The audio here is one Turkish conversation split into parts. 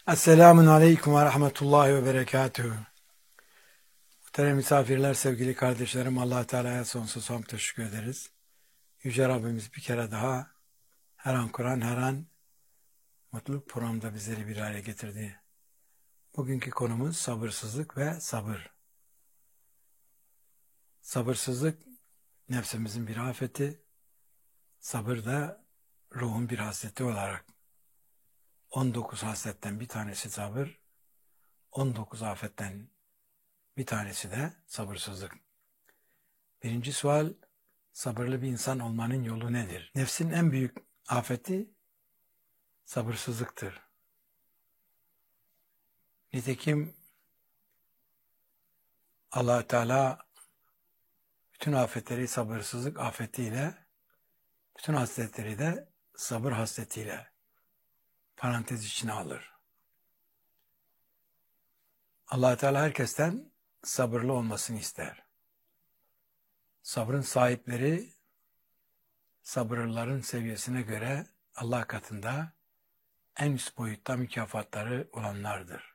Esselamun Aleyküm ve Rahmetullahi ve Berekatuhu. Muhterem misafirler, sevgili kardeşlerim, Allah Teala'ya sonsuz hamd teşekkür ederiz. Yüce Rabbimiz bir kere daha her an Kur'an, her an mutluluk programda bizleri bir araya getirdi. Bugünkü konumuz sabırsızlık ve sabır. Sabırsızlık nefsimizin bir afeti, sabır da ruhun bir hasreti olarak 19 hasretten bir tanesi sabır, 19 afetten bir tanesi de sabırsızlık. Birinci sual, sabırlı bir insan olmanın yolu nedir? Nefsin en büyük afeti sabırsızlıktır. Nitekim Allah Teala bütün afetleri sabırsızlık afetiyle, bütün hasletleri de sabır hasletiyle parantez içine alır. Allah Teala herkesten sabırlı olmasını ister. Sabrın sahipleri sabırlıların seviyesine göre Allah katında en üst boyutta mükafatları olanlardır.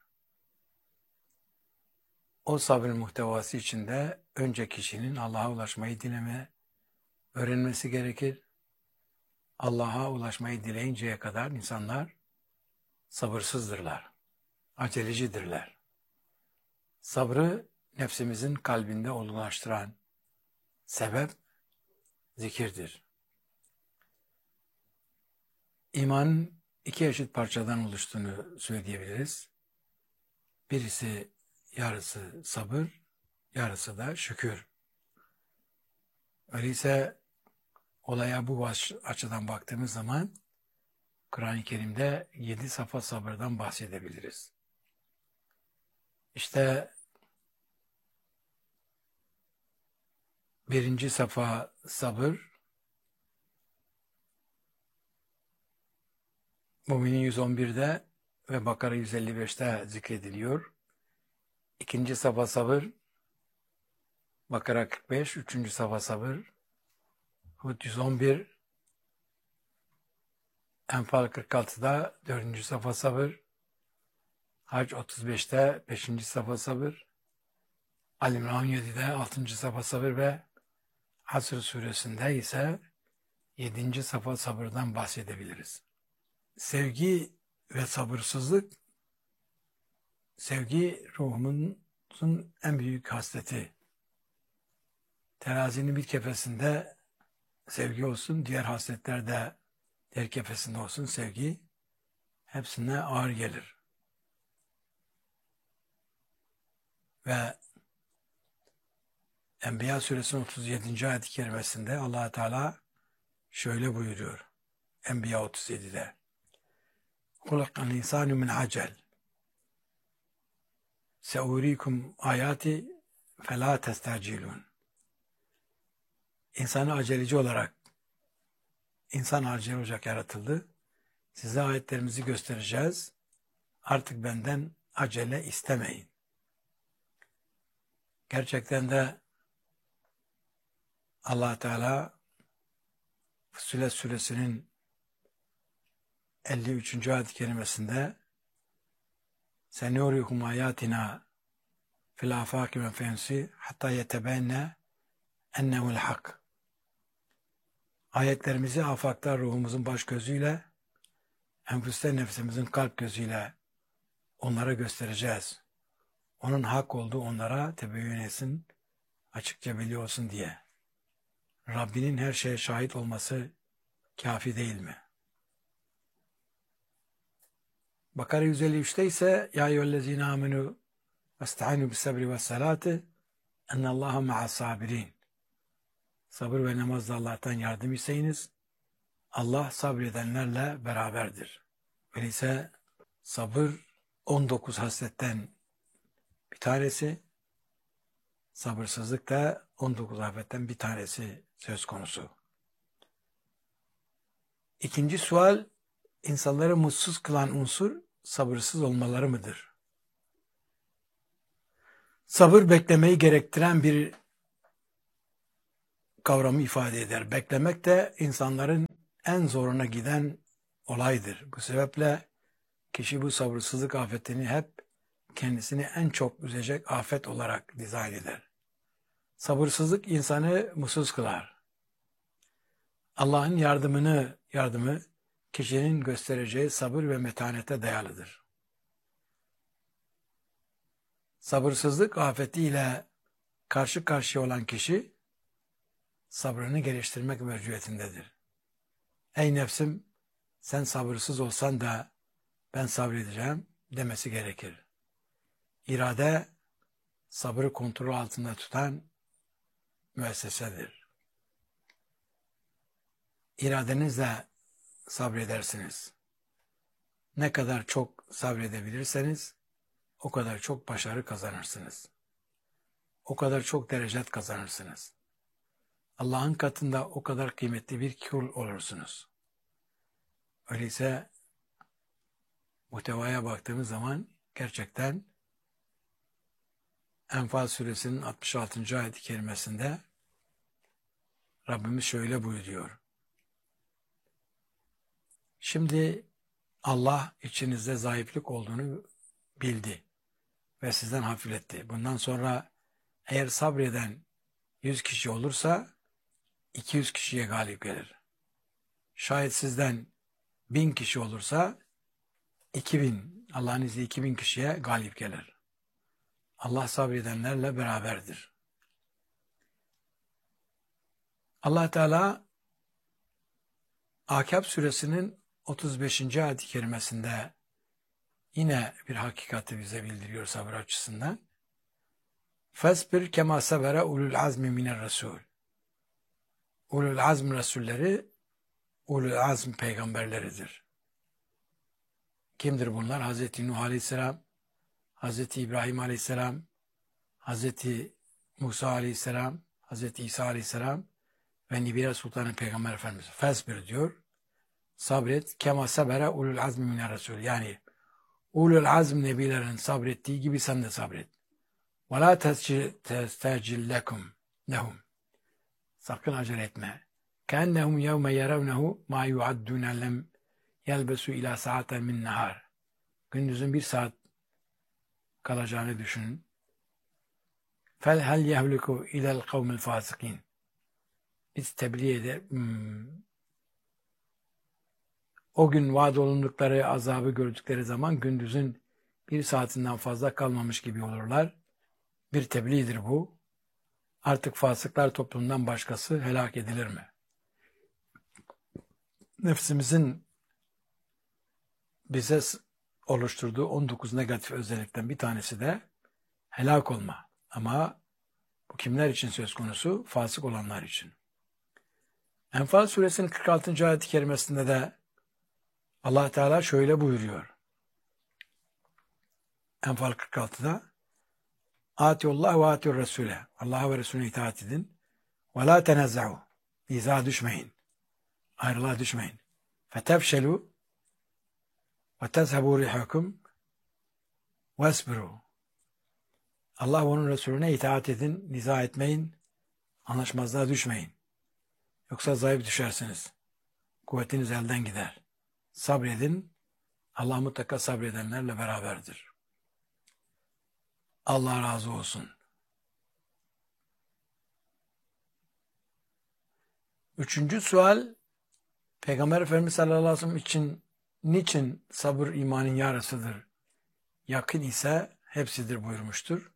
O sabrın muhtevası içinde önce kişinin Allah'a ulaşmayı dileme, öğrenmesi gerekir. Allah'a ulaşmayı dileyinceye kadar insanlar sabırsızdırlar, acelecidirler. Sabrı nefsimizin kalbinde olgunlaştıran sebep zikirdir. İmanın iki eşit parçadan oluştuğunu söyleyebiliriz. Birisi yarısı sabır, yarısı da şükür. Öyleyse olaya bu açıdan baktığımız zaman Kur'an-ı Kerim'de 7 safa sabırdan bahsedebiliriz. İşte birinci safa sabır, Müminin 111'de ve Bakara 155'te zikrediliyor. İkinci safa sabır, Bakara 45, üçüncü safa sabır, Hud 111, Enfal 46'da dördüncü safa sabır, Hac 35'te beşinci safa sabır, Ali-İmran 17'de altıncı safa sabır ve Asr suresinde ise 7. safa sabırdan bahsedebiliriz. Sevgi ve sabırsızlık, sevgi ruhumuzun en büyük hasleti. Terazinin bir kefesinde sevgi olsun, diğer hasletler de diğer kefesinde olsun, sevgi hepsine ağır gelir. Ve Enbiya suresinin 37. ayet-i kerimesinde Allah Teala şöyle buyuruyor. Enbiya 37'de. Hulakal insanu min acel. Seurikum ayati felâ testacilun. İnsanı aceleci olarak, insan aceleci olacak yaratıldı. Size ayetlerimizi göstereceğiz. Artık benden acele istemeyin. Gerçekten de Allah Teala Fussilet suresinin 53. ayet-i kerimesinde Senurikum ayatina fil afaki ve fensi hatta yetebenne ennehu'l hak. Ayetlerimizi afakta ruhumuzun baş gözüyle, enfüste nefsimizin kalp gözüyle onlara göstereceğiz. Onun hak olduğu onlara tebeyyün etsin, açıkça biliyorsun diye. Rabbinin her şeye şahit olması kafi değil mi? Bakara 153'te ise Ya eyyühellezine amenu vesta'inu bis sabri ve salati ennallaha ma'as sabirin. Sabır ve namazda Allah'tan yardım isteyiniz. Allah sabredenlerle beraberdir. Öyleyse sabır 19 hasletten bir tanesi, sabırsızlık da 19 afetten bir tanesi söz konusu. İkinci sual, insanları mutsuz kılan unsur sabırsız olmaları mıdır? Sabır beklemeyi gerektiren bir kavramı ifade eder. Beklemek de insanların en zoruna giden olaydır. Bu sebeple kişi bu sabırsızlık afetini hep kendisini en çok üzecek afet olarak dizayn eder. Sabırsızlık insanı mutsuz kılar. Allah'ın yardımı kişinin göstereceği sabır ve metanete dayalıdır. Sabırsızlık afetiyle karşı karşıya olan kişi sabrını geliştirmek mecburiyetindedir. Ey nefsim, sen sabırsız olsan da ben sabredeceğim demesi gerekir. İrade, sabrı kontrol altında tutan müessesedir. İradenizle sabredersiniz. Ne kadar çok sabredebilirseniz o kadar çok başarı kazanırsınız. O kadar çok derecet kazanırsınız. Allah'ın katında o kadar kıymetli bir kul olursunuz. Öyleyse muhtevaya baktığımız zaman gerçekten Enfal suresinin 66. ayet-i kerimesinde Rabbimiz şöyle buyuruyor. Şimdi Allah içinizde zayıflık olduğunu bildi ve sizden hafifletti. Bundan sonra eğer sabreden 100 kişi olursa 200 kişiye galip gelir. Şayet sizden 1000 kişi olursa 2000, Allah'ın izniyle 2000 kişiye galip gelir. Allah sabredenlerle beraberdir. Allah Teala Ahkâb suresinin 35. ayet-i kerimesinde yine bir hakikati bize bildiriyor sabır açısından. Fesbir kema sebere ulul azmi miner resul. Ulul azm resulleri ulul azm peygamberleridir. Kimdir bunlar? Hazreti Nuh Aleyhisselam, Hazreti İbrahim Aleyhisselam, Hazreti Musa Aleyhisselam, Hazreti İsa Aleyhisselam ve Nibire Sultanı Peygamber Efendimiz. Fesbir diyor. Sabret. Kema sebere ulul azmi miner resul. Yani ulul azm nebilerin sabrettiği gibi sen de sabret. Ve la testecil lekum lehum. Sakın acele etme. Keennehum yevme yerevnehu ma yuaddune lem yelbesu ila saaten min nahar. Gündüzün bir saat kalacağını düşünün. Fel hel yehliku ilel kavmil fasikin. Biz tebliğ eder. O gün vaat olundukları azabı gördükleri zaman gündüzün bir saatinden fazla kalmamış gibi olurlar. Bir tebliğdir bu. Artık fasıklar toplumundan başkası helak edilir mi? Nefsimizin bize oluşturduğu 19 negatif özellikten bir tanesi de helak olma. Ama bu kimler için söz konusu? Fasık olanlar için. Enfal suresinin 46. ayet-i kerimesinde de Allah Teala şöyle buyuruyor. Enfal 46'da Atiullah ve atiur Resul'e. Allah'a ve Resulüne itaat edin. Ve la tenezza'u. İza düşmeyin. Ayrılığa düşmeyin. Fetefşelu ve tezhebu rihakum vesbiru. Allah ve onun Resulüne itaat edin. Niza etmeyin. Anlaşmazlığa düşmeyin. Yoksa zayıf düşersiniz. Kuvvetiniz elden gider. Sabredin. Allah mutlaka sabredenlerle beraberdir. Allah razı olsun. 3. sual, Peygamber Efendimiz sallallahu aleyhi ve sellem için niçin sabır imanın yarısıdır? Yakın ise hepsidir buyurmuştur.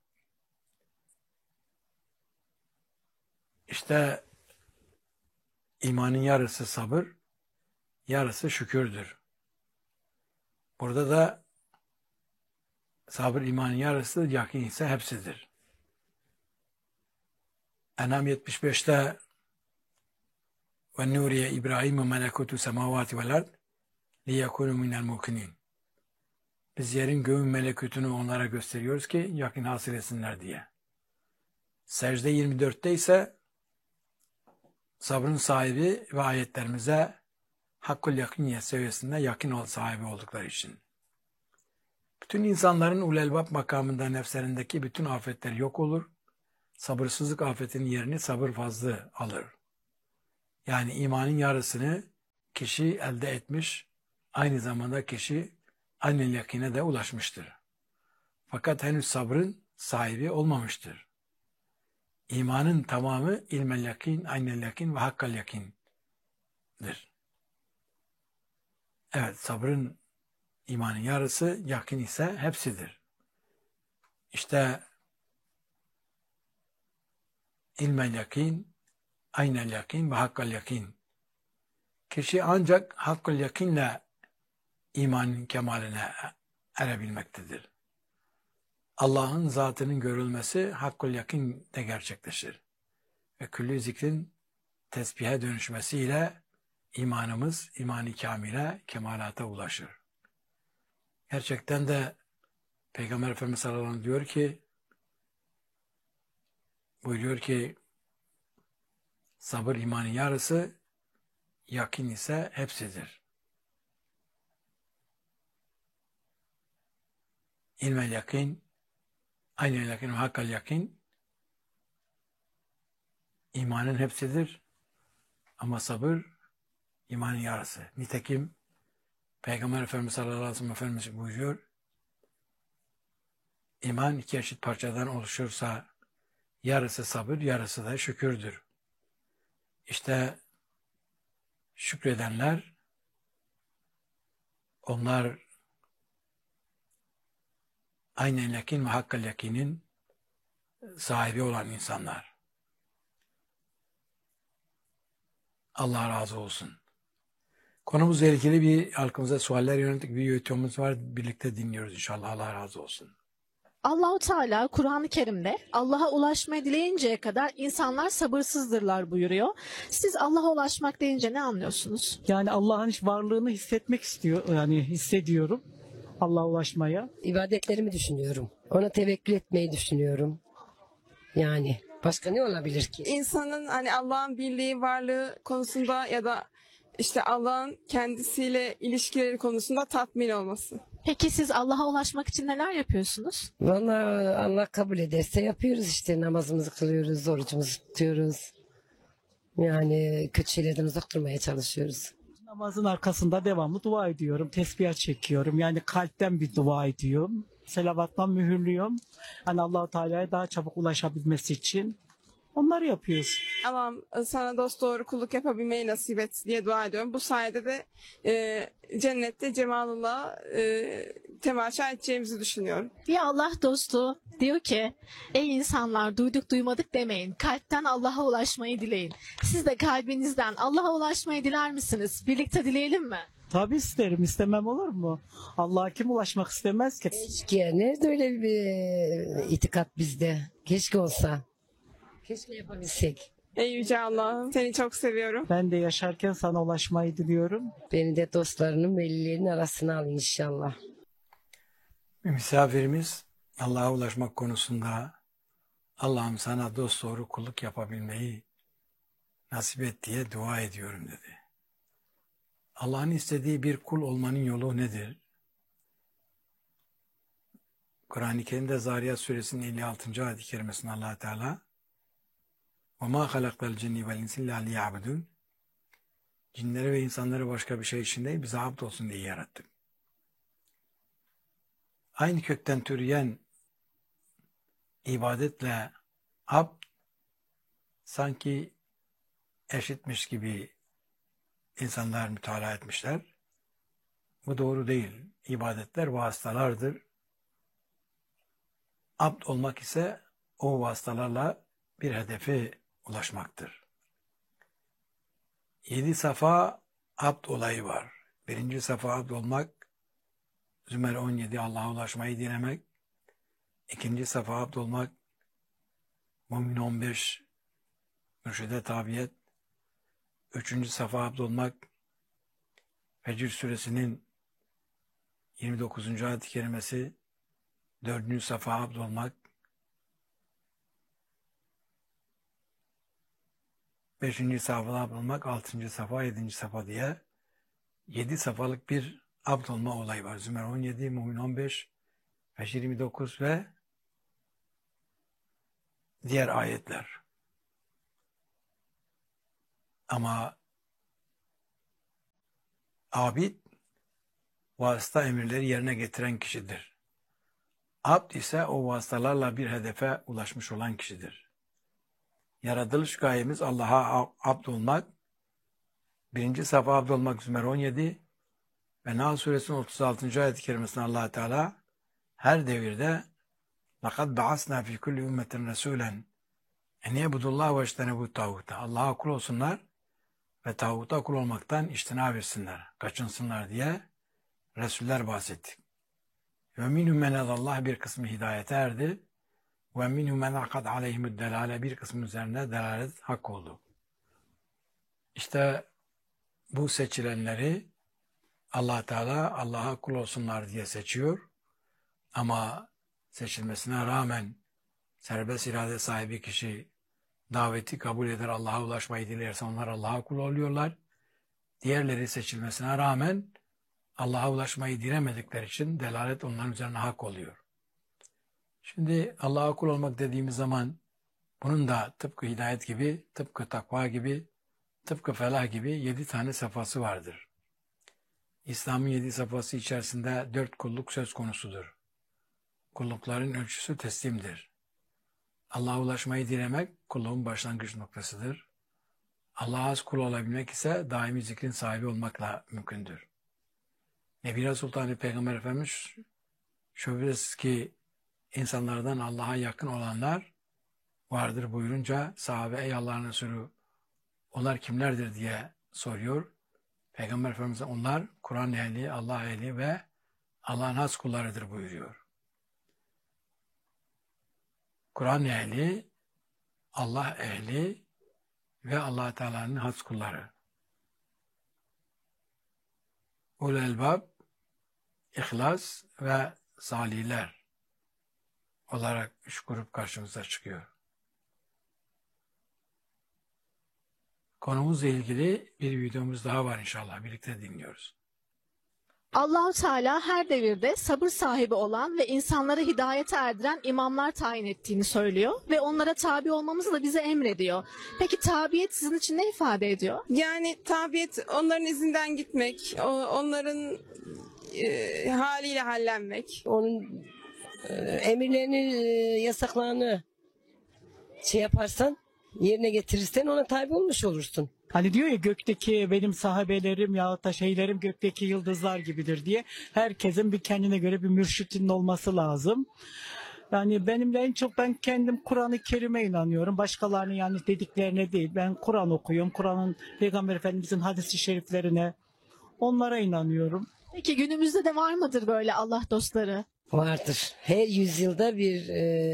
İşte imanın yarısı sabır, yarısı şükürdür. Burada da sabır imanın yarısı, yakın ise hepsidir. En'am 75'te ve nuriye İbrahim melekutu semavati vel ard liyekunu minel mukinin. Biz yerin göğün melekutunu onlara gösteriyoruz ki yakın hasıl etsinler diye. Secde 24'te ise sabrın sahibi ve ayetlerimize hakkul yakıniyet seviyesinde yakın sahibi oldukları için. Bütün insanların ulelbab makamında nefslerindeki bütün afetler yok olur. Sabırsızlık afetinin yerini sabır fazlı alır. Yani imanın yarısını kişi elde etmiş, aynı zamanda kişi aynel yakine de ulaşmıştır. Fakat henüz sabrın sahibi olmamıştır. İmanın tamamı ilmel yakin, aynel yakin ve hakkal yakindir. Evet, sabrın, imanın yarısı, yakin ise hepsidir. İşte ilmel yakin, aynel yakin ve hakkal yakin. Kişi ancak hakkal yakinle imanın kemaline erebilmektedir. Allah'ın zatının görülmesi hakkul yakin de gerçekleşir. Ve küllü zikrin tesbihe dönüşmesiyle imanımız iman-ı kamile, kemalata ulaşır. Gerçekten de Peygamber Efendimiz sallallahu aleyhi ve sellem buyuruyor ki sabır imanın yarısı, yakin ise hepsidir. İlmel yakin, aynel yakin ve hakkal yakin imanın hepsidir. Ama sabır imanın yarısı. Nitekim Peygamber Efendimiz sallallahu aleyhi ve sellem Efendimiz buyuruyor, İman iki eşit parçadan oluşursa yarısı sabır, yarısı da şükürdür. İşte şükredenler, onlar aynen yakin ve hakkal yakinin sahibi olan insanlar. Allah razı olsun. Konumuzla ilgili bir halkımıza sualler yönelik bir videomuz var. Birlikte dinliyoruz inşallah. Allah razı olsun. Allahu Teala Kur'an-ı Kerim'de Allah'a ulaşmayı dileyinceye kadar insanlar sabırsızdırlar buyuruyor. Siz Allah'a ulaşmak deyince ne anlıyorsunuz? Yani Allah'ın varlığını hissetmek yani hissediyorum Allah'a ulaşmaya. İbadetlerimi düşünüyorum. Ona tevekkül etmeyi düşünüyorum. Yani başka ne olabilir ki? İnsanın hani Allah'ın birliği, varlığı konusunda ya da işte Allah'ın kendisiyle ilişkileri konusunda tatmin olması. Peki siz Allah'a ulaşmak için neler yapıyorsunuz? Vallahi Allah kabul ederse yapıyoruz işte, namazımızı kılıyoruz, orucumuzu tutuyoruz. Yani kötü şeylerden uzak durmaya çalışıyoruz. Namazın arkasında devamlı dua ediyorum. Tesbih çekiyorum. Yani kalpten bir dua ediyorum. Selavatla mühürlüyorum. Hani Allah-u Teala'ya daha çabuk ulaşabilmesi için onları yapıyoruz. Allah'ım sana dosdoğru kulluk yapabilmeyi nasip et diye dua ediyorum. Bu sayede de cennette cemalullah temaşa edeceğimizi düşünüyorum. Bir Allah dostu diyor ki, ey insanlar duyduk duymadık demeyin. Kalpten Allah'a ulaşmayı dileyin. Siz de kalbinizden Allah'a ulaşmayı diler misiniz? Birlikte dileyelim mi? Tabii isterim. İstemem olur mu? Allah'a kim ulaşmak istemez ki? Keşke, nerede öyle bir itikat bizde? Keşke olsa. Keşke yapabilsek. Ey Yüce Allah'ım seni çok seviyorum. Ben de yaşarken sana ulaşmayı diliyorum. Beni de dostlarının, velilerinin arasına al inşallah. Bir misafirimiz Allah'a ulaşmak konusunda Allah'ım sana dosdoğru kulluk yapabilmeyi nasip et diye dua ediyorum dedi. Allah'ın istediği bir kul olmanın yolu nedir? Kur'an-ı Kerim'de Zariyat Suresinin 56. ayet-i kerimesinde Allah Teala وَمَا خَلَقْتَ الْجِنِّ وَالْاِنْسِ اِلَّا لِيَعْبُدُونَ Cinleri ve insanları başka bir şey için değil, bize abd olsun diye yarattık. Aynı kökten türeyen ibadetle abd sanki eşitmiş gibi insanlar mütalaa etmişler. Bu doğru değil. İbadetler vasıtalardır. Abd olmak ise o vasıtalarla bir hedefe ulaşmaktır. 7 safa abd olayı var. 1. safa abd olmak, Zümer 17 Allah'a ulaşmayı dilemek. 2. safa abd olmak, Mümin 15 mürşide tabiyet. 3. safa abd olmak, Fecr suresinin 29. ayet-i kerimesi. 4. safa abd olmak, 5. safa abd olmak, 6. safa, 7. safa diye 7 safalık bir abd olma olayı var. Zümer 17, Mümin 15, Fecr 29 ve diğer ayetler. Ama abid vasıta emirleri yerine getiren kişidir. Abd ise o vasıtalarla bir hedefe ulaşmış olan kişidir. Yaratılış gayemiz Allah'a abd olmak. 1. safa abd olmak Zümer 17 ve Nahl suresinin 36. ayet-i kerimesinde Allah Teala her devirde لَقَدْ بَعَثْنَا فِي كُلِّ اُمَّةٍ رَسُولًا اَنْ يَعْبُدُوا اللّٰهَ وَاجْتَنِبُوا الطَّاغُوتَ Allah'a kul olsunlar ve tağuta kul olmaktan içtina etsinler, kaçınsınlar diye Resuller bahsettik. Ve minhum men Allah bir kısmı hidayete erdi. Ve minhum men akad aleyhimud delale bir kısmı üzerine delalet hak oldu. İşte bu seçilenleri Allah Teala Allah'a kul olsunlar diye seçiyor. Ama seçilmesine rağmen serbest irade sahibi kişi daveti kabul eder, Allah'a ulaşmayı dilerse onlar Allah'a kul oluyorlar. Diğerleri seçilmesine rağmen Allah'a ulaşmayı dilemedikleri için delalet onların üzerine hak oluyor. Şimdi Allah'a kul olmak dediğimiz zaman bunun da tıpkı hidayet gibi, tıpkı takva gibi, tıpkı felah gibi 7 tane safhası vardır. İslam'ın 7 safhası içerisinde 4 kulluk söz konusudur. Kullukların ölçüsü teslimdir. Allah'a ulaşmayı dilemek kulluğun başlangıç noktasıdır. Allah'a az kul olabilmek ise daimi zikrin sahibi olmakla mümkündür. Nebi Sultan Peygamber Efendimiz şüphesiz ki insanlardan Allah'a yakın olanlar vardır buyurunca sahabe ey Allah'ın Resulü onlar kimlerdir diye soruyor. Peygamber Efendimiz onlar Kur'an ehli, Allah ehli ve Allah'ın has kullarıdır buyuruyor. Kur'an ehli, Allah ehli ve Allah Teala'nın has kulları. Ulul elbab, İhlas ve salihler olarak 3 grup karşımıza çıkıyor. Konumuzla ilgili bir videomuz daha var inşallah. Birlikte dinliyoruz. Allahu Teala her devirde sabır sahibi olan ve insanları hidayete erdiren imamlar tayin ettiğini söylüyor ve onlara tabi olmamızı da bize emrediyor. Peki tabiyet sizin için ne ifade ediyor? Yani tabiyet onların izinden gitmek, onların haliyle hallenmek. Onun emirlerini, yasaklarını yaparsan, yerine getirirsen ona tabi olmuş olursun. Hani diyor ya gökteki benim sahabelerim ya da şeylerim gökteki yıldızlar gibidir diye. Herkesin bir kendine göre bir mürşidinin olması lazım. Yani benim de en çok ben kendim Kur'an-ı Kerim'e inanıyorum. Başkalarının yani dediklerine değil. Ben Kur'an okuyorum. Kur'an'ın Peygamber Efendimiz'in hadis-i şeriflerine onlara inanıyorum. Peki günümüzde de var mıdır böyle Allah dostları? Vardır. Her yüzyılda bir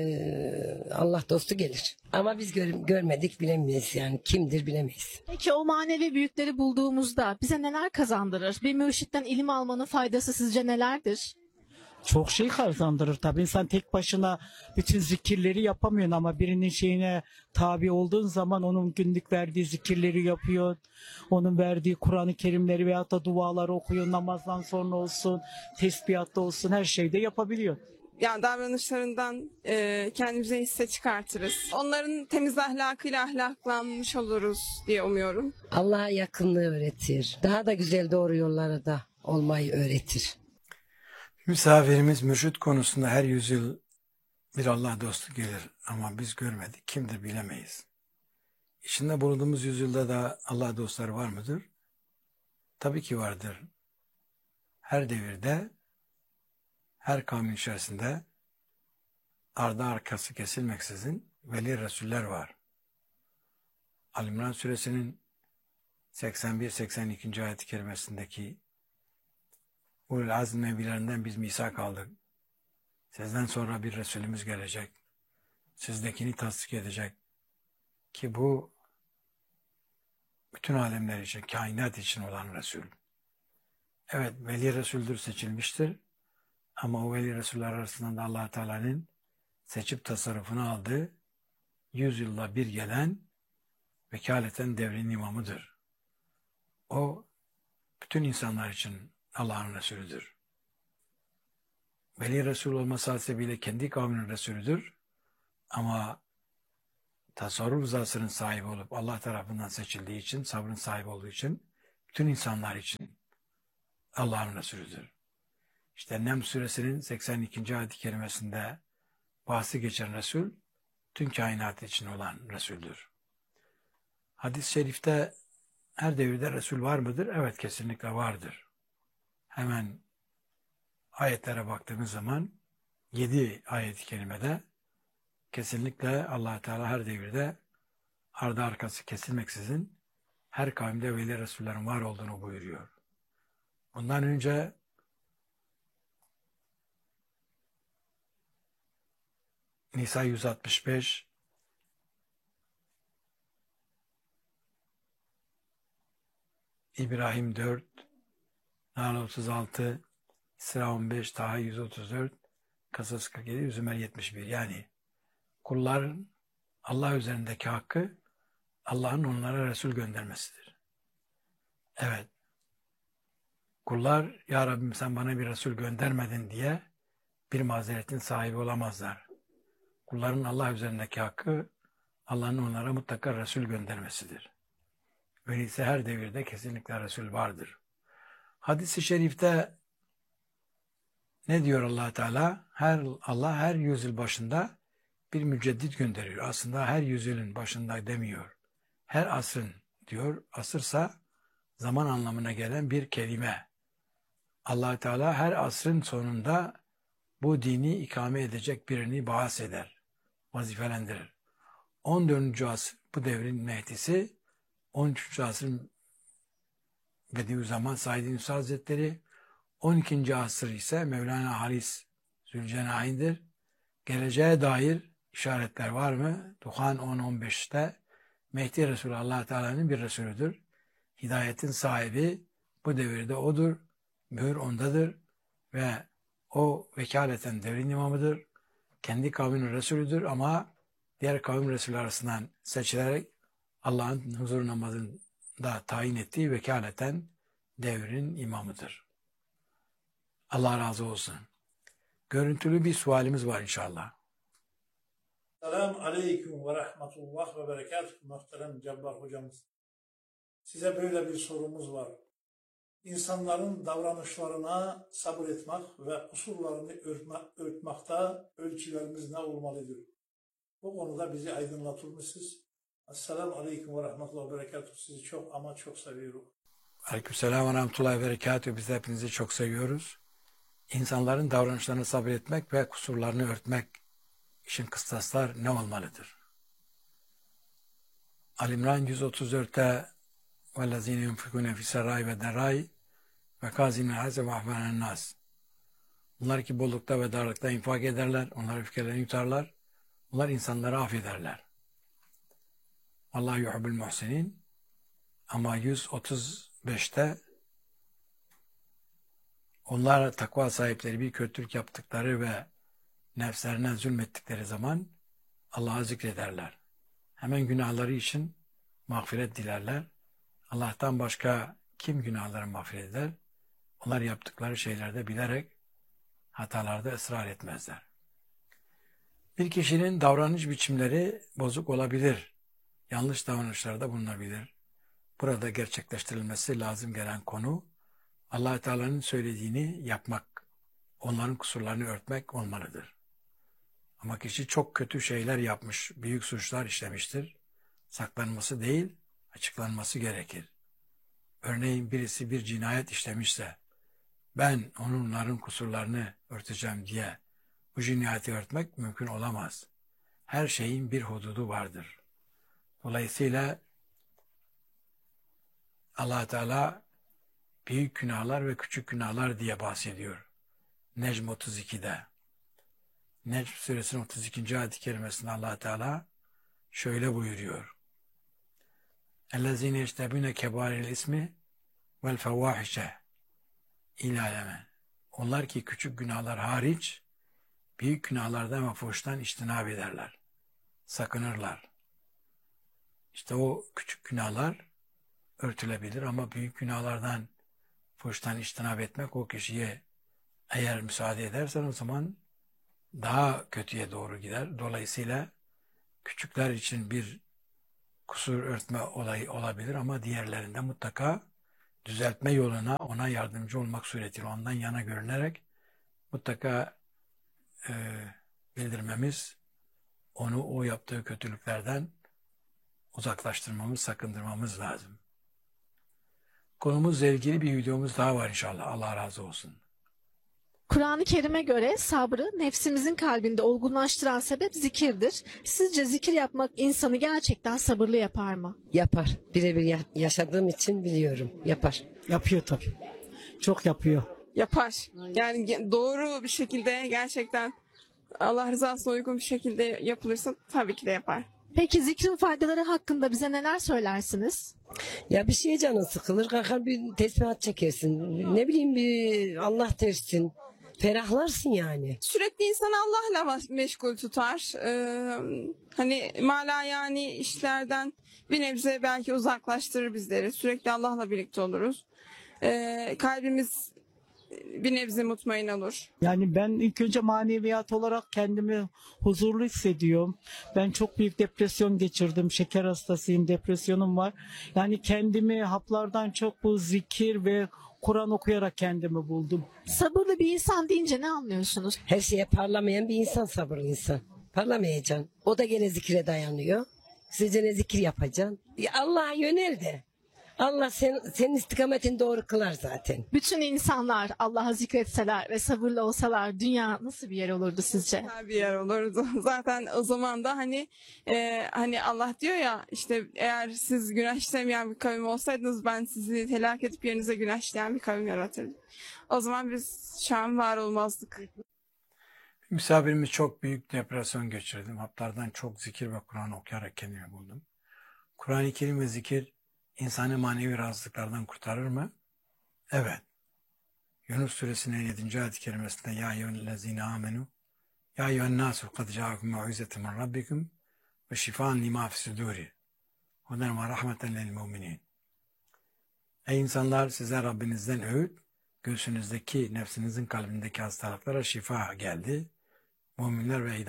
Allah dostu gelir. Ama biz görmedik, bilemeyiz yani. Kimdir bilemeyiz. Peki o manevi büyükleri bulduğumuzda bize neler kazandırır? Bir mürşitten ilim almanın faydası sizce nelerdir? Çok şey kazandırır tabii. İnsan tek başına bütün zikirleri yapamıyor ama birinin şeyine tabi olduğun zaman onun günlük verdiği zikirleri yapıyor. Onun verdiği Kur'an-ı Kerimleri veyahut da duaları okuyor. Namazdan sonra olsun, tesbihatta olsun her şeyde yapabiliyor. Yani davranışlarından kendimize hisse çıkartırız. Onların temiz ahlakıyla ahlaklanmış oluruz diye umuyorum. Allah'a yakınlığı öğretir. Daha da güzel doğru yollara da olmayı öğretir. Misafirimiz mürşit konusunda her yüzyıl bir Allah dostu gelir ama biz görmedik. Kimdir bilemeyiz. İçinde bulunduğumuz yüzyılda da Allah dostları var mıdır? Tabii ki vardır. Her devirde, her kavmin içerisinde ardı arkası kesilmeksizin veli Resuller var. Ali-İmran suresinin 81-82. ayet-i kerimesindeki Ulul azm nebilerinden biz misak aldık. Sizden sonra bir Resulümüz gelecek. Sizdekini tasdik edecek. Ki bu bütün alemler için, kainat için olan Resul. Evet, veli Resul'dür, seçilmiştir. Ama o veli Resuller arasında da Allah Teala'nın seçip tasarrufunu aldığı 100 yılda bir gelen vekaleten devrin imamıdır. O bütün insanlar için Allah'ın Resulüdür. Veli Resul olması hasebiyle kendi kavminin Resulüdür. Ama tasarruf rızasının sahibi olup Allah tarafından seçildiği için, sabrın sahibi olduğu için bütün insanlar için Allah'ın Resulüdür. İşte Nem suresinin 82. ayet-i kerimesinde bahsi geçen Resul, tüm kainat için olan Resul'dür. Hadis-i şerifte her devirde Resul var mıdır? Evet, kesinlikle vardır. Hemen ayetlere baktığımız zaman 7 ayet-i kerimede kesinlikle Allah Teala her devirde ardı arkası kesilmeksizin her kavimde veli Resullerin var olduğunu buyuruyor. Bundan önce Nisa 165, İbrahim 4, Nahl 36, İsra 15, Taha 134, Kasas 47, Zümer 71. Yani kulların Allah üzerindeki hakkı Allah'ın onlara Resul göndermesidir. Evet. Kullar, ya Rabbim sen bana bir Resul göndermedin diye bir mazeretin sahibi olamazlar. Kulların Allah üzerindeki hakkı Allah'ın onlara mutlaka Resul göndermesidir. Öyleyse her devirde kesinlikle Resul vardır. Hadis-i şerifte ne diyor Allah Teala? Allah her yüzyıl başında bir müceddit gönderiyor. Aslında her yüzyılın başında demiyor. Her asrın diyor. Asırsa zaman anlamına gelen bir kelime. Allah Teala her asrın sonunda bu dini ikame edecek birini baas eder, vazifelendirir. 14. asır bu devrin Mehdisi, 13. asrın Bediüzzaman Said Nursi Hazretleri, 12. asır ise Mevlana Halis Zülcenahin'dir. Geleceğe dair işaretler var mı? Duhan 10-15'te Mehdi Resulü Allah Teala'nın bir Resulüdür. Hidayetin sahibi bu devirde odur. Mühür ondadır ve o vekaleten devrin imamıdır. Kendi kavminin Resulüdür ama diğer kavim Resulü arasından seçilerek Allah'ın huzur namazında tayin ettiği vekaleten devrin imamıdır. Allah razı olsun. Görüntülü bir sualimiz var inşallah. Selamun Aleyküm ve Rahmetullah ve Berekatuhu muhterem Cabbar hocamız. Size böyle bir sorumuz var. İnsanların davranışlarına sabır etmek ve kusurlarını örtmekte ölçülerimiz ne olmalıdır? Bu konuda bizi aydınlatır mısınız? Esselamu Aleyküm ve Rahmetullah ve Berekatuhu. Sizi çok ama çok seviyorum. Aleykümselam ve Rahmetullah ve Berekatuhu. Biz de hepinizi çok seviyoruz. İnsanların davranışlarına sabretmek ve kusurlarını örtmek için kıstaslar ne olmalıdır? Al-İmran 134'te وَالَّذ۪ينَ يُنْفِقُونَ فِي السَّرَّاءِ وَالضَّرَّاءِ وَكَاظِمِينَ الْغَيْظَ وَيَعْفُونَ عَنِ النَّاسِ. Onlar ki bollukta ve darlıkta infak ederler, onlar öfkelerini yutarlar, onlar insanları affederler. Allah yuhibbul muhsinin. Ama 135'te onlar takva sahipleri bir kötülük yaptıkları ve nefslerine zulmettikleri zaman Allah'ı zikrederler. Hemen günahları için mağfiret dilerler. Allah'tan başka kim günahları mağfiret eder? Onlar yaptıkları şeylerde bilerek hatalarda ısrar etmezler. Bir kişinin davranış biçimleri bozuk olabilir. Yanlış davranışlarda bulunabilir. Burada gerçekleştirilmesi lazım gelen konu Allah Teala'nın söylediğini yapmak, onların kusurlarını örtmek olmalıdır. Ama kişi çok kötü şeyler yapmış, büyük suçlar işlemiştir. Saklanması değil, açıklanması gerekir. Örneğin birisi bir cinayet işlemişse, ben onların kusurlarını örteceğim diye bu cinayeti örtmek mümkün olamaz. Her şeyin bir hududu vardır. Dolayısıyla Allah Teala büyük günahlar ve küçük günahlar diye bahsediyor. Necm 32'de. Necm suresinin 32. ayet-i kerimesinde Allah Teala şöyle buyuruyor. اَلَّذ۪ينَ يَجْتَبُونَ كَبَارِ الْاِسْمِ وَالْفَوَاحِشَ İlâleme. Onlar ki küçük günahlar hariç büyük günahlardan ve fuhuştan içtinab ederler. Sakınırlar. İşte o küçük günahlar örtülebilir ama büyük günahlardan, fuhuştan içtinab etmek o kişiye eğer müsaade edersen o zaman daha kötüye doğru gider. Dolayısıyla küçükler için bir kusur örtme olayı olabilir ama diğerlerinde mutlaka düzeltme yoluna ona yardımcı olmak suretiyle ondan yana görünerek mutlaka bildirmemiz, onu o yaptığı kötülüklerden uzaklaştırmamız, sakındırmamız lazım. Konumuzla ilgili bir videomuz daha var inşallah. Allah razı olsun. Kur'an-ı Kerim'e göre sabrı nefsimizin kalbinde olgunlaştıran sebep zikirdir. Sizce zikir yapmak insanı gerçekten sabırlı yapar mı? Yapar. Birebir yaşadığım için biliyorum. Yapar. Yapıyor tabii. Çok yapıyor. Yapar. Yani doğru bir şekilde gerçekten Allah rızasına uygun bir şekilde yapılırsa tabii ki de yapar. Peki zikrin faydaları hakkında bize neler söylersiniz? Ya bir şeye canın sıkılır, kalkar bir tesbihat çekersin. Ne bileyim bir Allah dersin. Ferahlarsın yani. Sürekli insanı Allah'la meşgul tutar. Hani mala yani işlerden bir nebze belki uzaklaştırır bizleri. Sürekli Allah'la birlikte oluruz. Kalbimiz bir nebze mutmain olur. Yani ben ilk önce maneviyat olarak kendimi huzurlu hissediyorum. Ben çok büyük depresyon geçirdim. Şeker hastasıyım, depresyonum var. Yani kendimi haplardan çok bu zikir ve Kur'an okuyarak kendimi buldum. Sabırlı bir insan deyince ne anlıyorsunuz? Her şeye parlamayan bir insan, sabırlı insan. Parlamayacaksın. O da gene zikire dayanıyor. Sizce ne zikir yapacaksın? Ya Allah'a yönel de. Allah senin istikametini doğru kılar zaten. Bütün insanlar Allah'a zikretseler ve sabırlı olsalar dünya nasıl bir yer olurdu sizce? Güzel bir yer olurdu. Zaten o zaman da hani Allah diyor ya işte eğer siz günah işlemeyen bir kavim olsaydınız ben sizi helak edip yerinize günah işleyen bir kavim yaratırdım. O zaman biz şu an var olmazdık. Misafirimiz çok büyük depresyon geçirdim. Haplardan çok zikir ve Kur'an okuyarak kendimi buldum. Kur'an-ı Kerim ve zikir insanı manevi rahatsızlıklardan kurtarır mı? Evet. Yunus suresinin 7. ayet-i kerimesinde Ya eyyühellezine amenu Ya eyyühennâsu kad câakum mev'izetin min rabbikum ve şifan lima fisudûri huden ve rahmeten lil müminin. Ey insanlar, size Rabbinizden öğüt, göğsünüzdeki, nefsinizin kalbindeki hastalıklara şifa geldi. Müminlere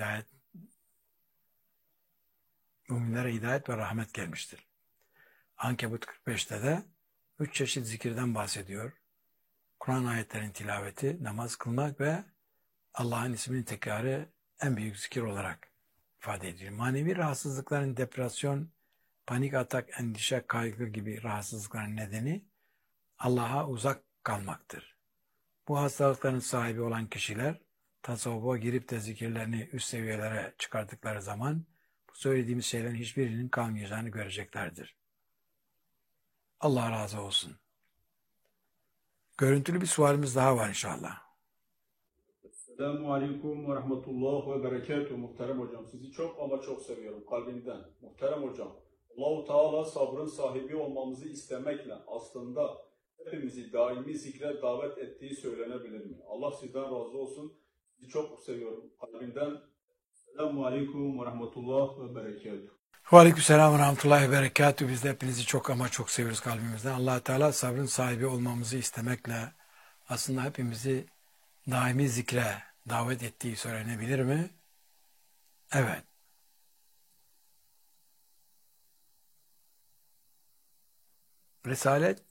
hidayet ve rahmet gelmiştir. Ankebut 45'te de 3 çeşit zikirden bahsediyor. Kur'an ayetlerinin tilaveti, namaz kılmak ve Allah'ın ismini tekrarı en büyük zikir olarak ifade ediyor. Manevi rahatsızlıkların depresyon, panik atak, endişe, kaygı gibi rahatsızlıkların nedeni Allah'a uzak kalmaktır. Bu hastalıkların sahibi olan kişiler tasavvufa girip de zikirlerini üst seviyelere çıkardıkları zaman bu söylediğimiz şeylerin hiçbirinin kalmayacağını göreceklerdir. Allah razı olsun. Görüntülü bir sualimiz daha var inşallah. Selamun Aleyküm ve Rahmetullah ve Berekatuhu muhterem hocam. Sizi çok ama çok seviyorum kalbimden. Muhterem hocam, Allah-u Teala sabrın sahibi olmamızı istemekle aslında hepimizi daimi zikre davet ettiği söylenebilir mi? Allah sizden razı olsun. Sizi çok seviyorum kalbimden. Selamun Aleyküm ve Rahmetullah ve Berekatuhu. Aleykümselam ve rahmetullahi ve berekatuhu. Biz de hepinizi çok ama çok seviyoruz kalbimizden. Allah Teala sabrın sahibi olmamızı istemekle aslında hepimizi daimi zikre davet ettiği söylenebilir mi? Evet. Risalet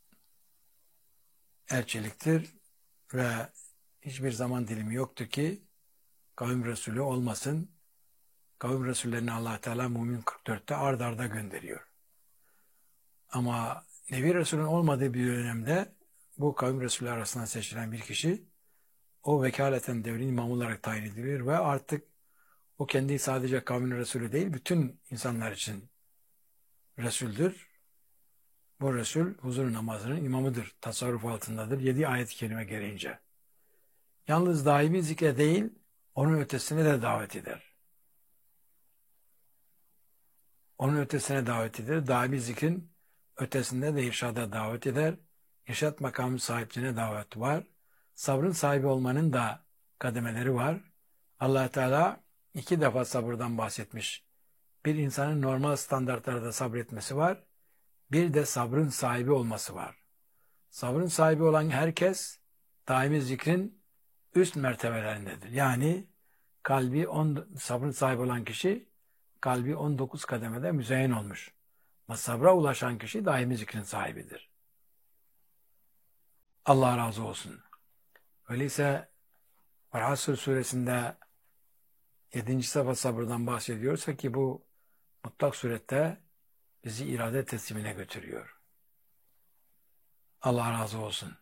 elçiliktir ve hiçbir zaman dilimi yoktur ki kavim Resulü olmasın. Kavim Resullerini Allah Teala Mümin 44'te ard arda gönderiyor. Ama Nebi Resul'ün olmadığı bir dönemde bu kavim Resulü arasından seçilen bir kişi o vekaleten devrin imamı olarak tayin edilir ve artık o kendi sadece kavmin Resulü değil, bütün insanlar için Resul'dür. Bu Resul huzur namazının imamıdır, tasarruf altındadır 7 ayet-i kerime gereğince. Yalnız daimi zikre değil, onun ötesine de davet eder. Onun ötesine davet eder. Daimi zikrin ötesinde de irşada davet eder. İrşad makamı sahipliğine davet var. Sabrın sahibi olmanın da kademeleri var. Allah Teala 2 defa sabırdan bahsetmiş. Bir insanın normal standartlarda sabretmesi var. Bir de sabrın sahibi olması var. Sabrın sahibi olan herkes daimi zikrin üst mertebelerindedir. Yani sabrın sahibi olan kişi kalbi 19 kademede müzeyyen olmuş. Ama sabra ulaşan kişi daimi zikrin sahibidir. Allah razı olsun. Öyleyse Asr suresinde 7. safa sabırdan bahsediyorsa ki bu mutlak surette bizi irade teslimine götürüyor. Allah razı olsun.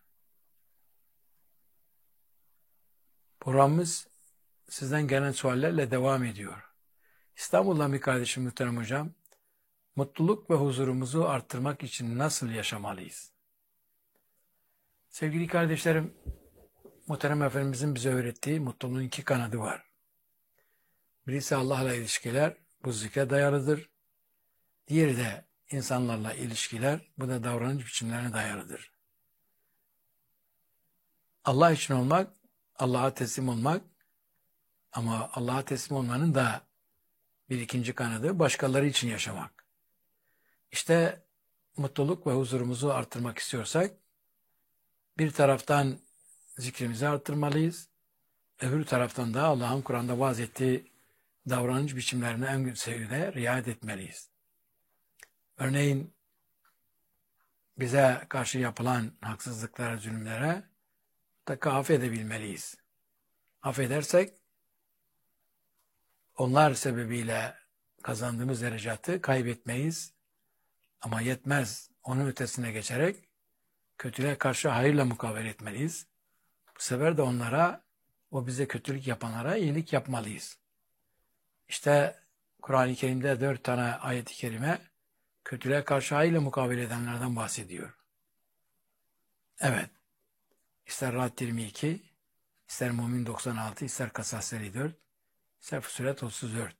Programımız sizden gelen suallerle devam ediyor. İstanbul'dan bir kardeşim muhterem hocam, mutluluk ve huzurumuzu arttırmak için nasıl yaşamalıyız? Sevgili kardeşlerim, muhterem Efendimizin bize öğrettiği mutluluğun 2 kanadı var. Birisi Allah'la ilişkiler, bu zikre dayalıdır. Diğeri de insanlarla ilişkiler, bu da davranış biçimlerine dayalıdır. Allah için olmak, Allah'a teslim olmak, ama Allah'a teslim olmanın da bir ikinci kanadı başkaları için yaşamak. İşte mutluluk ve huzurumuzu artırmak istiyorsak, bir taraftan zikrimizi artırmalıyız, öbür taraftan da Allah'ın Kur'an'da vaaz ettiği davranış biçimlerine en seviyede riayet etmeliyiz. Örneğin bize karşı yapılan haksızlıklara, zulümlere mutlaka affedebilmeliyiz. Affedersek onlar sebebiyle kazandığımız derecatı kaybetmeyiz. Ama yetmez. Onun ötesine geçerek kötülüğe karşı hayırla mukabele etmeliyiz. Bu sefer de onlara, o bize kötülük yapanlara iyilik yapmalıyız. İşte Kur'an-ı Kerim'de 4 tane ayet-i kerime kötülüğe karşı hayırla mukabele edenlerden bahsediyor. Evet. İster Ra'd 22, ister Mümin 96, ister Kasas 54, ister Fussilet 34.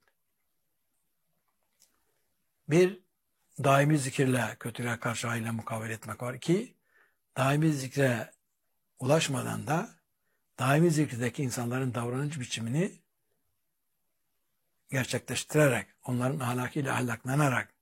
Bir, daimi zikirle kötülüğe karşı hayırla mukabele etmek var. 2, daimi zikre ulaşmadan da daimi zikirdeki insanların davranış biçimini gerçekleştirerek, onların ahlakıyla ahlaklanarak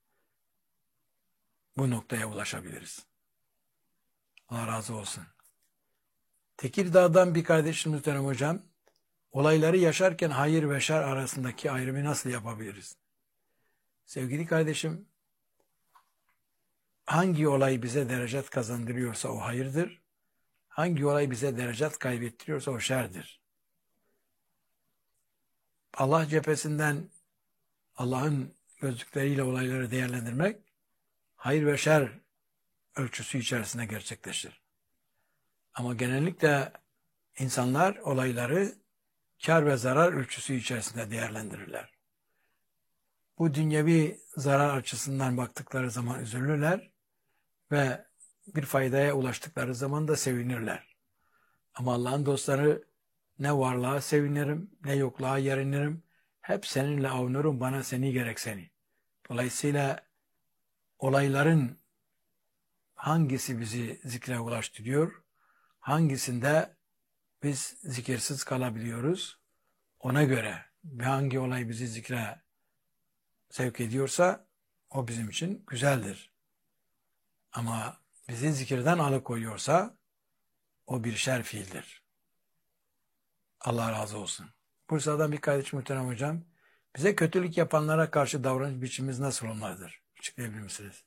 bu noktaya ulaşabiliriz. Allah razı olsun. Tekirdağ'dan bir kardeşim muhterem hocam, olayları yaşarken hayır ve şer arasındaki ayrımı nasıl yapabiliriz? Sevgili kardeşim, hangi olay bize derecat kazandırıyorsa o hayırdır, hangi olay bize derecat kaybettiriyorsa o şerdir. Allah cephesinden Allah'ın gözlükleriyle olayları değerlendirmek, hayır ve şer ölçüsü içerisinde gerçekleşir. Ama genellikle insanlar olayları kar ve zarar ölçüsü içerisinde değerlendirirler. Bu dünyevi zarar açısından baktıkları zaman üzülürler ve bir faydaya ulaştıkları zaman da sevinirler. Ama Allah'ın dostları, ne varlığa sevinirim, ne yokluğa yerinirim, hep seninle avunurum, bana seni gerek seni. Dolayısıyla olayların hangisi bizi zikre ulaştırıyor, hangisinde biz zikirsiz kalabiliyoruz, ona göre hangi olay bizi zikre sevk ediyorsa o bizim için güzeldir. Ama bizi zikirden alıkoyuyorsa o bir şer fiildir. Allah razı olsun. Bursa'dan bir kardeşim muhterem hocam, bize kötülük yapanlara karşı davranış biçimimiz nasıl olmalıdır? Açıklayabilir misiniz?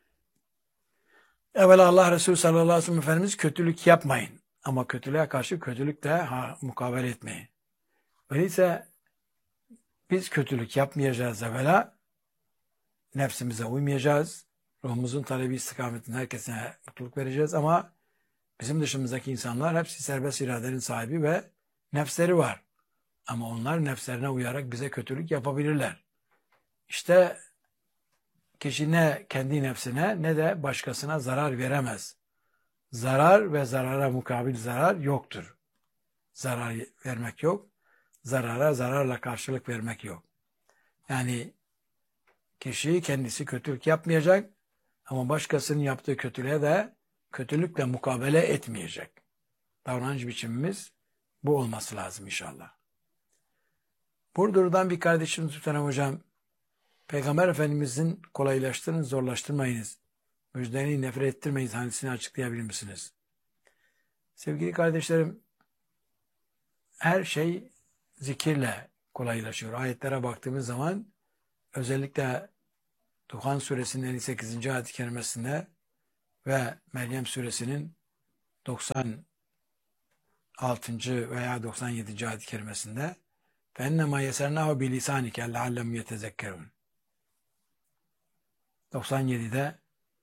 Evvela Allah Resulü sallallahu aleyhi ve sellem Efendimiz kötülük yapmayın. Ama kötülüğe karşı kötülükle mukabele etmeyin. Öyleyse biz kötülük yapmayacağız evvela, nefsimize uymayacağız, ruhumuzun talebi istikametinde herkese mutluluk vereceğiz ama bizim dışımızdaki insanlar hepsi serbest iradenin sahibi ve nefsleri var. Ama onlar nefslerine uyarak bize kötülük yapabilirler. İşte kişi ne kendi nefsine ne de başkasına zarar veremez. Zarar ve zarara mukabil zarar yoktur. Zarar vermek yok. Zarara zararla karşılık vermek yok. Yani kişi kendisi kötülük yapmayacak ama başkasının yaptığı kötülüğe de kötülükle mukabele etmeyecek. Davranış biçimimiz bu olması lazım inşallah. Burdur'dan bir kardeşimiz muhterem hocam, Peygamber Efendimizin kolaylaştırın, zorlaştırmayınız, müjdeni nefret ettirmeyiz hadisini açıklayabilir misiniz? Sevgili kardeşlerim, her şey zikirle kolaylaşıyor. Ayetlere baktığımız zaman özellikle Duhan suresinin 58. ayet-i kerimesinde ve Meryem suresinin 90 6. veya 97. ayet-i kerimesinde فَاَنَّمَا يَسَرْنَاهُ بِلِسَانِكَ لَعَلَّهُمْ يَتَذَكَّرُونَ 97'de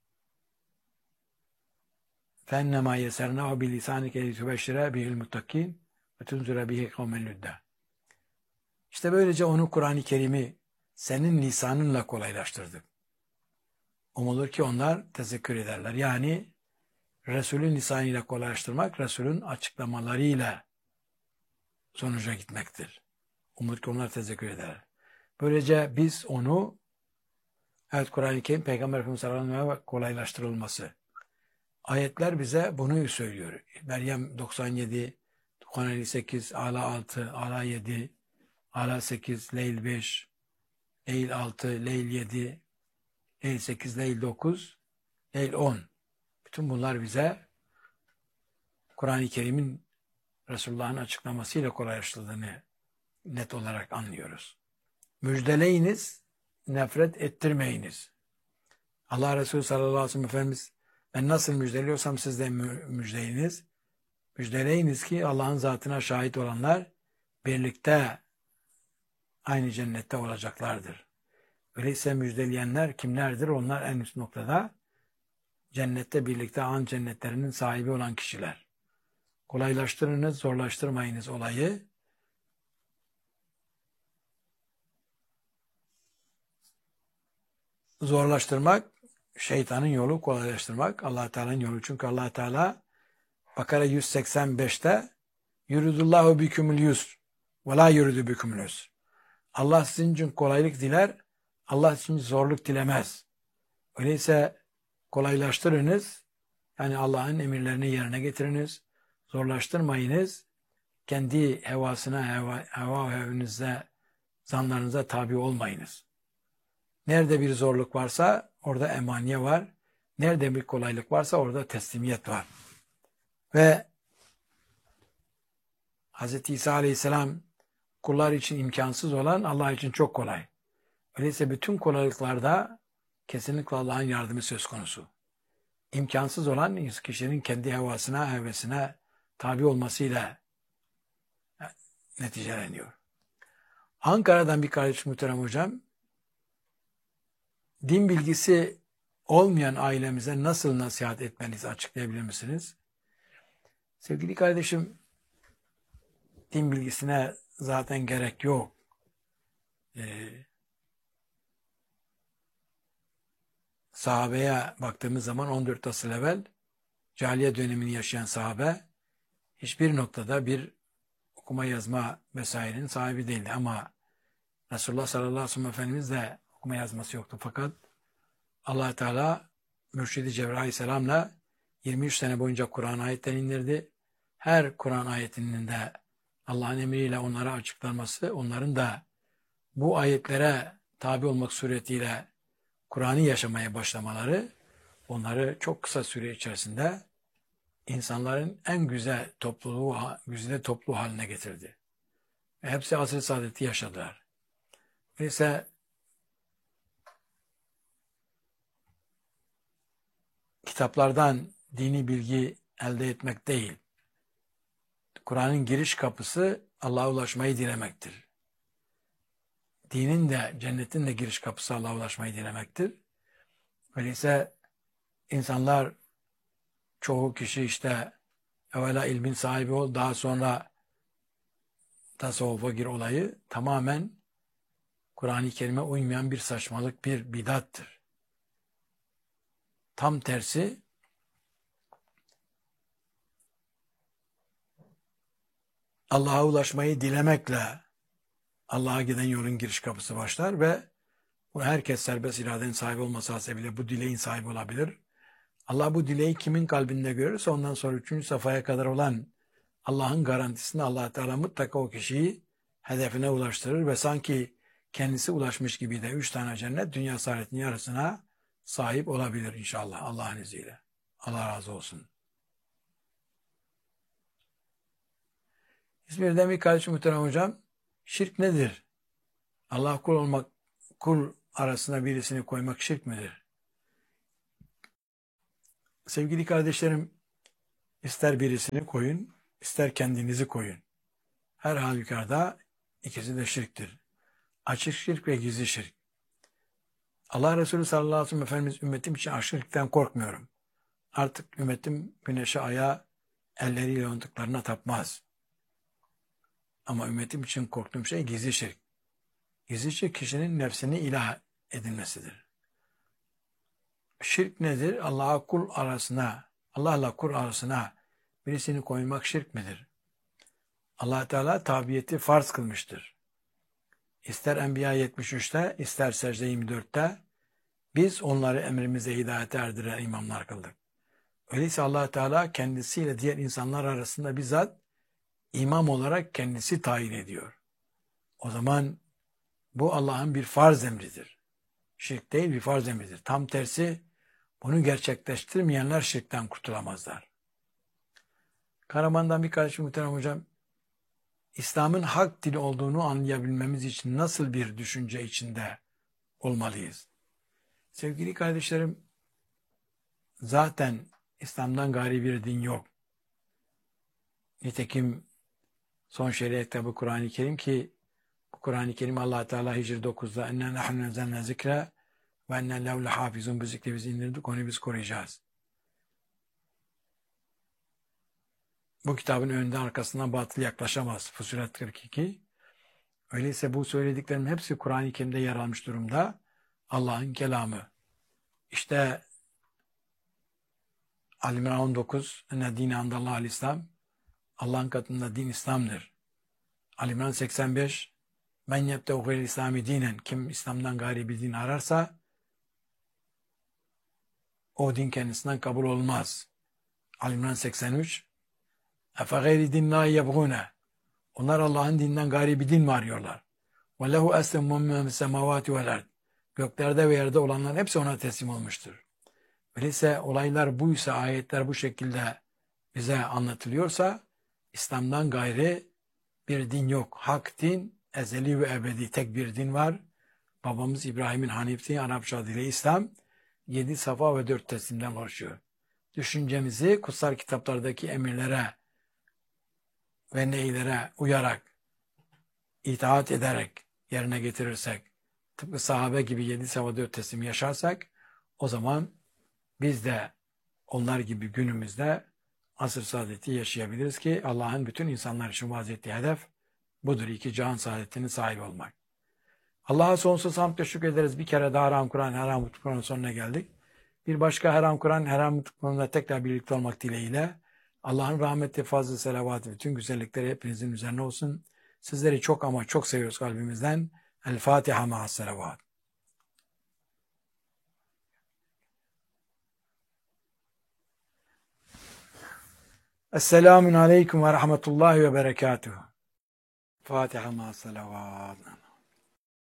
فَاَنَّمَا يَسَرْنَاهُ بِلِسَانِكَ لِتُبَشِّرَ بِهِ الْمُتَّقِينَ وَتُنْزُرَ بِهِ قَوْمًا لُدَّةً. İşte böylece onu Kur'an-ı Kerim'i senin lisanınla kolaylaştırdık. Umulur ki onlar tezekkür ederler. Yani Resul'ün lisanıyla kolaylaştırmak, Resul'ün açıklamalarıyla sonuca gitmektir. Umulur ki onlar tezekkür ederler. Böylece biz onu, evet, Kur'an-ı Kerim Peygamber Efendimiz sallallahu aleyhi ve sellem kolaylaştırılması. Ayetler bize bunu söylüyor. Meryem 97, Duhan 58, Ala 6, Ala 7, Ala 8, Leyl 5, Leyl 6, Leyl 7, Leyl 8, Leyl 9, Leyl 10. Bütün bunlar bize Kur'an-ı Kerim'in Resulullah'ın açıklamasıyla kolaylaştırıldığını net olarak anlıyoruz. Müjdeleyiniz, nefret ettirmeyiniz. Allah Resulü sallallahu aleyhi ve sellem Efendimiz, ben nasıl müjdeliyorsam siz de müjdeleyiniz. Müjdeleyiniz ki Allah'ın zatına şahit olanlar birlikte aynı cennette olacaklardır. Öyleyse müjdeleyenler kimlerdir? Onlar en üst noktada cennette birlikte an cennetlerinin sahibi olan kişiler. Kolaylaştırınız, zorlaştırmayınız olayı. Zorlaştırmak şeytanın yolu, kolaylaştırmak Allah Teala'nın yolu. Çünkü Allah Teala Bakara 185'te yuridullahu bikumul yusr ve la yuridu bikumul usr. Allah sizin için kolaylık diler, Allah sizin için zorluk dilemez. Öyleyse kolaylaştırınız, yani Allah'ın emirlerini yerine getiriniz, zorlaştırmayınız, kendi hevasına, heva hevinize, zanlarınıza tabi olmayınız. Nerede bir zorluk varsa orada emaniye var, nerede bir kolaylık varsa orada teslimiyet var. Ve Hz. İsa Aleyhisselam kullar için imkansız olan Allah için çok kolay. Öyleyse bütün kolaylıklarda kesinlikle Allah'ın yardımı söz konusu. İmkansız olan kişinin kendi hevasına, hevesine tabi olmasıyla neticeleniyor. Ankara'dan bir kardeş muhterem hocam, din bilgisi olmayan ailemize nasıl nasihat etmenizi açıklayabilir misiniz? Sevgili kardeşim, din bilgisine zaten gerek yok. Sahabeye baktığımız zaman 14 asır evvel cahiliye dönemini yaşayan sahabe hiçbir noktada bir okuma yazma vesairenin sahibi değildi. Ama Resulullah sallallahu aleyhi ve sellem Efendimiz de okuma yazması yoktu. Fakat Allah Teala Mürşid-i Cebrail aleyhisselamla 23 sene boyunca Kur'an ayetlerini indirdi. Her Kur'an ayetinin de Allah'ın emriyle onlara açıklanması, onların da bu ayetlere tabi olmak suretiyle Kur'an'ı yaşamaya başlamaları onları çok kısa süre içerisinde insanların en güzel topluluğu haline getirdi. Ve hepsi asr-ı saadeti yaşadılar. Öyleyse kitaplardan dini bilgi elde etmek değil, Kur'an'ın giriş kapısı Allah'a ulaşmayı dilemektir. Dinin de, cennetin de giriş kapısı Allah'a ulaşmayı dilemektir. Öyleyse insanlar, çoğu kişi işte evvela ilmin sahibi ol, daha sonra tasavvufa gir olayı tamamen Kur'an-ı Kerim'e uymayan bir saçmalık, bir bidattır. Tam tersi, Allah'a ulaşmayı dilemekle Allah'a giden yolun giriş kapısı başlar ve bu herkes serbest iradenin sahibi olması hasebiyle bu dileğin sahibi olabilir. Allah bu dileği kimin kalbinde görürse ondan sonra 3. safhaya kadar olan Allah'ın garantisini Allah Teala mutlaka o kişiyi hedefine ulaştırır ve sanki kendisi ulaşmış gibi de 3 tane cennet dünya saadetinin yarısına sahip olabilir inşallah Allah'ın izniyle. Allah razı olsun. İzmir'den bir kardeşim muhterem hocam, şirk nedir? Allah kul arasına birisini koymak şirk midir? Sevgili kardeşlerim, ister birisini koyun, ister kendinizi koyun. Her halükarda ikisi de şirktir. Açık şirk ve gizli şirk. Allah Resulü sallallahu aleyhi ve sellem Efendimiz ümmetim için aşırılıktan korkmuyorum. Artık ümmetim güneşe, aya, elleriyle onduklarına tapmaz. Ama ümmetim için korktuğum şey gizli şirk. Gizli şirk kişinin nefsini ilah edinmesidir. Şirk nedir? Allah'la kul arasına birisini koymak şirk midir? Allah Teala tabiyeti farz kılmıştır. İster Enbiya 73'te, ister Secde 24'te biz onları emrimize hidayete erdiren imamlar kıldık. Öyleyse Allah Teala kendisiyle diğer insanlar arasında bizzat imam olarak kendisi tayin ediyor. O zaman bu Allah'ın bir farz emridir. Şirk değil, bir farz emridir. Tam tersi, bunu gerçekleştirmeyenler şirkten kurtulamazlar. Karaman'dan bir kardeşim muhterem hocam, İslam'ın hak dini olduğunu anlayabilmemiz için nasıl bir düşünce içinde olmalıyız? Sevgili kardeşlerim, zaten İslam'dan gayri bir din yok. Nitekim son şeriat kitabı Kur'an-ı Kerim ki bu Kur'an-ı Kerim Allah Teala Hicr 9'da "Enne nahnu nazzalna zikra ve enne lehu lehafizun" bu zikri biz indirdik, onu biz koruyacağız. Bu kitabın önünden arkasından batıl yaklaşamaz. Fussilet 42. Öyleyse bu söylediklerim hepsi Kur'an-ı Kerim'de yer almış durumda. Allah'ın kelamı. İşte Al-İmran 19 "Enne dîne andallâhul İslam" Allah'ın katında din İslam'dır. Al-İmran 85 "Men yebtehu gayril İslami dinen" kim İslam'dan gayri bir din ararsa o din kendisinden kabul olmaz. Al-İmran 83 "Efe gayri dinlâhi yebgûne" onlar Allah'ın dininden gayri bir din mi arıyorlar? "Ve lehu eslemu men semâvâti vel ard" göklerde ve yerde olanların hepsi ona teslim olmuştur. Öyleyse olaylar buysa, ayetler bu şekilde bize anlatılıyorsa İslam'dan gayri bir din yok. Hak din, ezeli ve ebedi tek bir din var. Babamız İbrahim'in Hanifliği, Arapça adıyla İslam, 7 safa ve 4 teslimden oluşuyor. Düşüncemizi kutsal kitaplardaki emirlere ve neylere uyarak, itaat ederek yerine getirirsek, tıpkı sahabe gibi 7 safa 4 teslim yaşarsak, o zaman biz de onlar gibi günümüzde asr saadeti yaşayabiliriz ki Allah'ın bütün insanlar için vaaz ettiği hedef budur. İki cihan saadetinin sahibi olmak. Allah'a sonsuz hamd ve şükrederiz. Bir kere daha Haram Kur'an, Haram Kur'an'ın sonuna geldik. Bir başka Haram Kur'an, Haram Kur'an'da tekrar birlikte olmak dileğiyle Allah'ın rahmeti, fazlı, selavatı, bütün güzellikleri hepinizin üzerine olsun. Sizleri çok ama çok seviyoruz kalbimizden. El Fatiha ma'as selavat. Esselamun aleyküm ve rahmetullahi ve berekatuhu. Fatiha ma'as selavat.